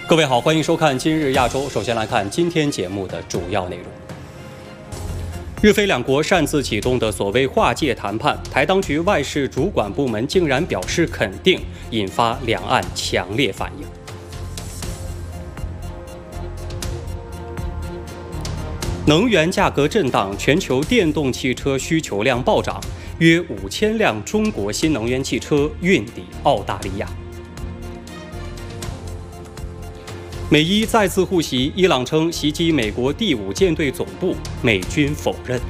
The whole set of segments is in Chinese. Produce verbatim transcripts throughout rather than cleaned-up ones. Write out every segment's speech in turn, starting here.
各位好，欢迎收看今日亚洲。首先来看今天节目的主要内容。日菲两国擅自启动的所谓划界谈判，台当局外事主管部门竟然表示肯定，引发两岸强烈反应。能源价格震荡，全球电动汽车需求量暴涨，约五千辆中国新能源汽车运抵澳大利亚。美伊再次互袭，伊朗称袭击美国第五舰队总部，美军否认。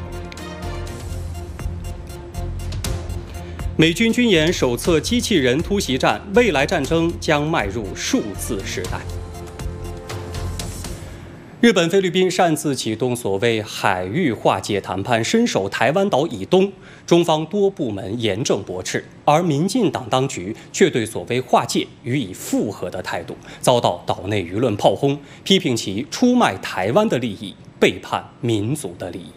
美军军演首测机器人突袭战，未来战争将迈入数字时代。日本、菲律宾擅自启动所谓海域划界谈判，伸手台湾岛以东，中方多部门严正驳斥，而民进党当局却对所谓划界予以附和的态度，遭到岛内舆论炮轰，批评其出卖台湾的利益，背叛民族的利益。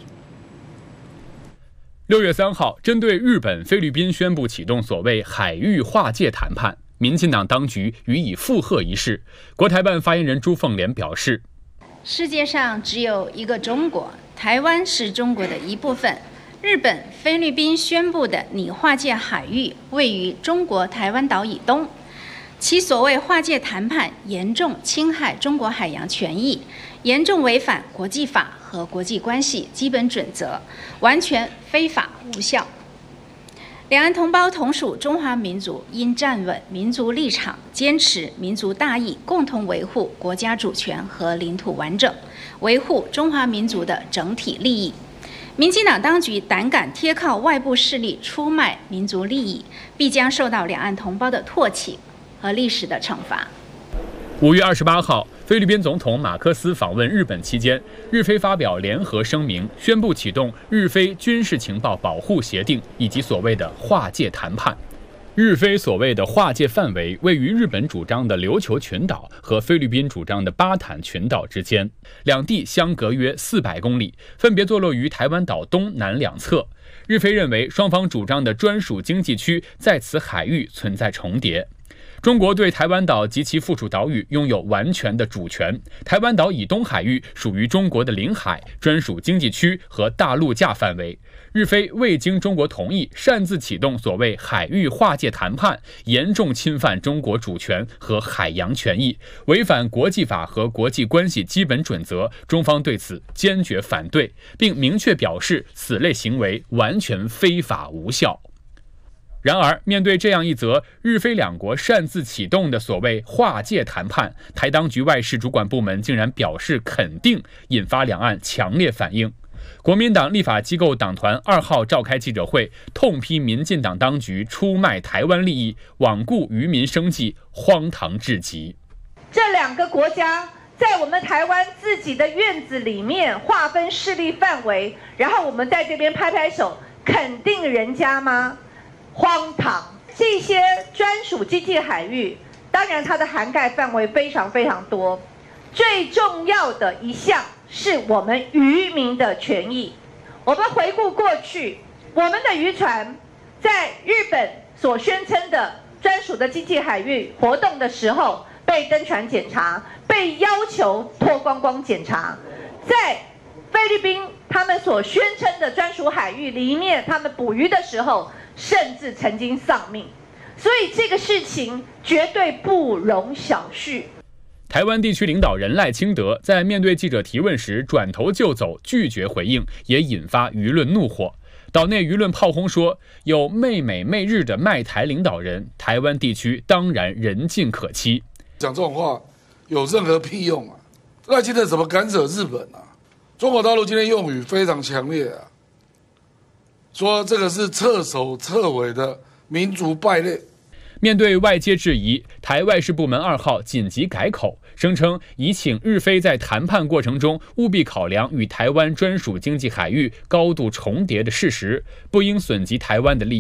六月三号，针对日本、菲律宾宣布启动所谓海域划界谈判，民进党当局予以附和一事，国台办发言人朱凤莲表示， 世界上只有一个中国，台湾是中国的一部分。日本、菲律宾宣布的拟划界海域位于中国台湾岛以东，其所谓划界谈判严重侵害中国海洋权益，严重违反国际法和国际关系基本准则，完全非法无效。两岸同胞同属中华民族，应站稳民族立场，坚持民族大义，共同维护国家主权和领土完整，维护中华民族的整体利益。民进党当局胆敢贴靠外部势力出卖民族利益，必将受到两岸同胞的唾弃和历史的惩罚。 五月二十八号，菲律宾总统马克思访问日本期间，日菲发表联合声明，宣布启动日菲军事情报保护协定以及所谓的划界谈判。日菲所谓的划界范围位于日本主张的琉球群岛和菲律宾主张的巴坦群岛之间，两地相隔约四百公里，分别坐落于台湾岛东南两侧。日菲认为双方主张的专属经济区在此海域存在重叠。中国对台湾岛及其附属岛屿拥有完全的主权，台湾岛以东海域属于中国的领海、专属经济区和大陆架范围。日菲未经中国同意，擅自启动所谓海域划界谈判，严重侵犯中国主权和海洋权益，违反国际法和国际关系基本准则，中方对此坚决反对，并明确表示此类行为完全非法无效。然而，面对这样一则日菲两国擅自启动的所谓划界谈判，台当局外事主管部门竟然表示肯定，引发两岸强烈反应。国民党立法机构党团二号召开记者会，痛批民进党当局出卖台湾利益，罔顾渔民生计，荒唐至极。 这两个国家在我们台湾自己的院子里面划分势力范围，然后我们在这边拍拍手，肯定人家吗？荒唐！这些专属经济海域，当然它的涵盖范围非常非常多。最重要的一项是我们渔民的权益。我们回顾过去，我们的渔船在日本所宣称的专属的经济海域活动的时候，被登船检查，被要求脱光光检查。在菲律宾他们所宣称的专属海域里面，他们捕鱼的时候，甚至曾经丧命，所以这个事情绝对不容小觑。 台湾地区领导人赖清德在面对记者提问时转头就走，拒绝回应，也引发舆论怒火。岛内舆论炮轰说，有媚美媚日的卖台领导人，台湾地区当然人尽可欺。 讲这种话有任何屁用啊？赖清德怎么敢惹日本啊？中国大陆今天用语非常强烈啊，说这个是彻首彻尾的民族败类。 面对外界质疑，台外事部门二号紧急改口，声称已请日菲在谈判过程中务必考量与台湾专属经济海域高度重叠的事实，不应损及台湾的利益。